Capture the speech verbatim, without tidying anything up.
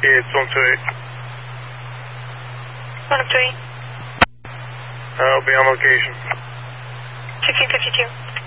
It's one two eight. one two eight. I'll be on location. fifteen fifty-two.